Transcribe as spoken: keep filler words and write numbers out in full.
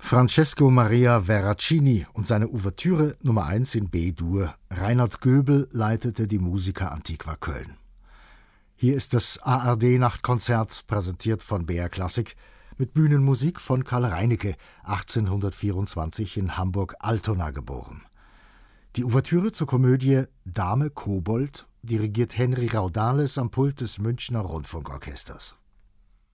Francesco Maria Veracini und seine Ouvertüre Nummer eins in B-Dur. Reinhard Göbel leitete die Musica Antiqua Köln. Hier ist das A R D-Nachtkonzert, präsentiert von B R Klassik, mit Bühnenmusik von Karl Reinecke, achtzehnhundertvierundzwanzig in Hamburg-Altona geboren. Die Ouvertüre zur Komödie Dame Kobold dirigiert Henry Raudales am Pult des Münchner Rundfunkorchesters.